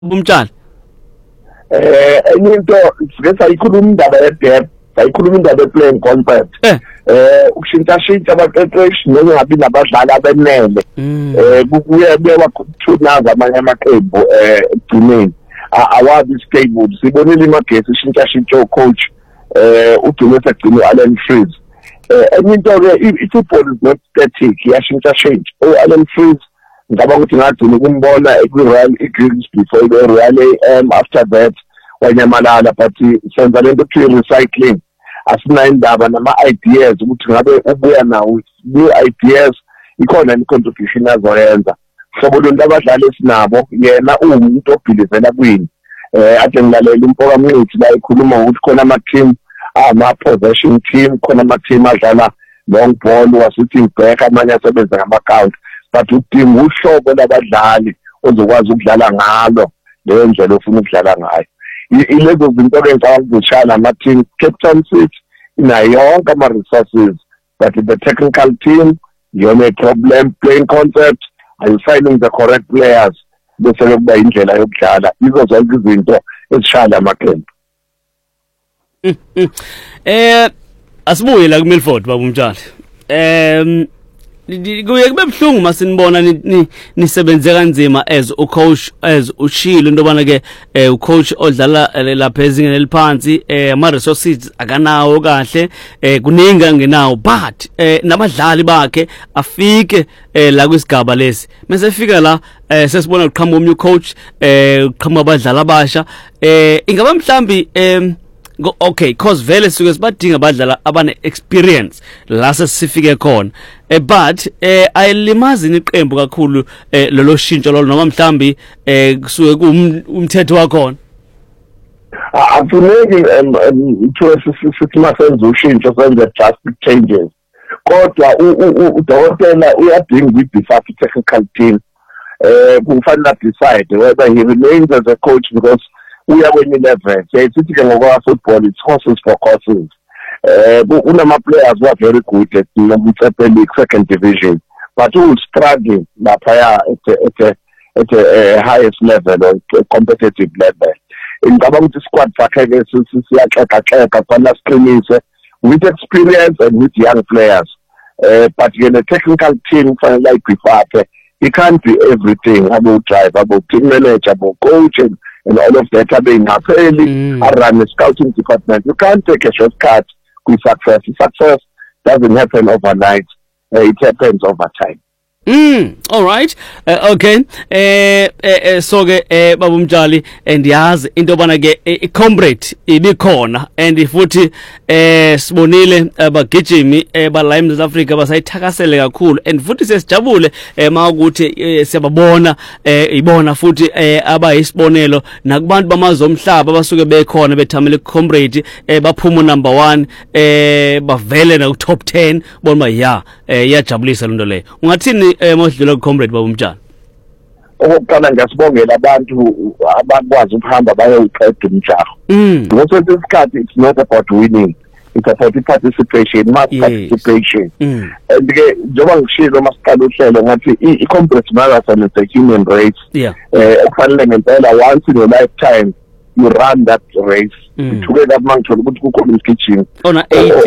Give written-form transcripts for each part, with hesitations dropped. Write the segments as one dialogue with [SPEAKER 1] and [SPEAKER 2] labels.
[SPEAKER 1] Umtshana
[SPEAKER 2] enye into sike sayikhuluma indaba ye-depth, sayikhuluma indaba ye-playing concept. Ukushintsha abaqeqeshi noma ngabe nabadlali abenele kuye wakuthunaza amanye amaqembu egcineni awazi stable. Sibonile iMagesi ishintsha coach ugcine segcine Alan Freeze. Enye into-ke i-football is not static, iyashintsha. Alan Freeze ngaba ukuthi ngagcina ukumbona kwi-Real Eagles before i-Real AM, after that wanyamalala, but senza lento kuthiwa recycling. Asina indaba nama-ideas ukuthi ngabe ubuya nawo new ideas, ikhona i-contribution azoyenza. Hlobo lonke abadlali esinabo yena uwumuntu obhilivela kwini. Ade ngilalela impoka mnqithi la ikhuluma ukuthi khona ama-team ama-possession team, khona ama-team adlala long ball, wasitting back, amanye asebenza ngama-count. But udinga uhlobo labadlali ozokwazi ukudlala ngalo leyo ndlela ofuna ukudlala ngayo. Ilezo zinto-ke ngizishaya ama-team. Cape Town City inayo yonke ama-resources, but the technical team yona i-problem. Playing concept, are you finding the correct players bese kuba indlela yokudlala? Izo zonke izinto ezishaya amaqembu.
[SPEAKER 1] Asibuye la kuMilford baba Umtshana. Kuye kube buhlungu masinibona nisebenze kanzima as ucoach, as ushilo into bana ke ucoach odlala lapha ezingeni eliphansi, ama resources akanawo kahle, kuningi ngenawo, but nabadlali bakhe afike la kwisigaba lesi. Mase efika la sesibona uqhamuka omnye coach, uqhamuka abadlali abasha, ingaba mhlambi okay, cause vele suke sibadinga abadlala abane experience la sesifike khona, but ayilimazi niqembu kakhulu lolo shintsho lo, noma mhlambi kusuke kumthetho wakhona.
[SPEAKER 2] Afuneki sithi masenza ushintsho senze drastic changes, kodwa udokotela uyadinga ukuyibhisa technical team. Kufanele decide whether he remains as a coach, because we are winning level. Sithi ke ngokwa football, it's horses for courses. Unama players who are very good at the league, second division, but who struggling lapha at the highest level or competitive level. Ngicabanga ukuthi squad sakhe ke siyaxeka kwana siqinise with experience and with young players. But the technical team fanele ayibhifake. He can't be everything about drive, about team manager, about coaching, and all of that. I run a scouting department. You can't take a shortcut with success. Success doesn't happen overnight. It happens over time.
[SPEAKER 1] All right. Okay. So Baba Umtshali, and yazi into bana ke comrade ibikhona, and futhi sibonile abagijimi bala eMzantsi Afrika basayithakasele kakhulu, and futhi sesijabule mawukuthi siyababona ibona futhi abayisibonelo nakubantu bamazwe omhlaba basuke bekhona bethamela comrade baphuma number 1 bavele na top 10 bona iyajabulisa lonto leyo. Ungathini modlula comrade Baba Umtshana?
[SPEAKER 2] Okokuqala ngasibongela abantu abakwazi ukuhamba bayoqeda umjaho. Ngoba isikhathi it's not about winning, it's about participation, participation. And ke njengoba ngishilo masiqala uhlelo ngathi i-complex marathon is a human race. Kufanele ngempela once in a lifetime you run that race. Together manje ukuthi kukho isigijimi
[SPEAKER 1] ona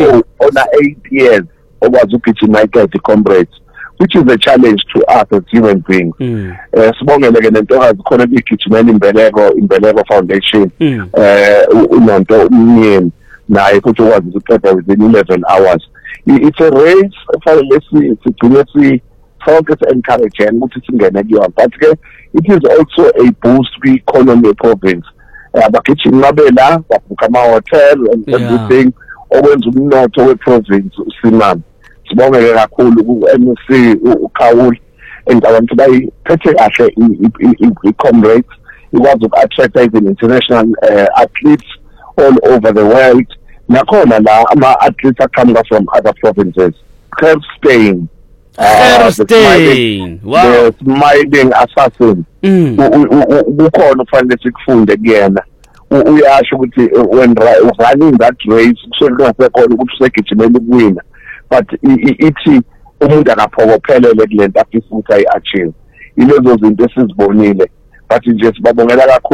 [SPEAKER 1] 8
[SPEAKER 2] years okwazi ukugijima i-30 comrades, which is a challenge to us as human beings. Sibongele ke nentokazi khona igijimela Imbeleko Foundation, unonto umnyeni naye futhi ukwazi ukuqeda within 11 hours. It's a race fanele sigcine si-focus encourage ukuthi singene kuyona, but ke it is also a boost kwi-economy province. Abagijimi babela babhuka ama-hotel and everything, okwenza umnotho we-province usimama. Sibongele kakhulu ku-NC uKhawula, and abantu bayiphethe kahle i-comrades, ikwazi uku-attract even international athletes all over the world. Nakhona la ama-athletes aqhamuka from other provinces. Gerstein,
[SPEAKER 1] wow,
[SPEAKER 2] the smiling assassin, kukhona kufanele sikufunde kuyena. Uyasho ukuthi when running that race kusuke kungasekhona ukuthi usegijimela ukuwina, but ithi umuntu akaphokophelele kulento afisa ukuthi ayi-achieve. Ilezo zinto esizibonile but nje sibabongela kakhulu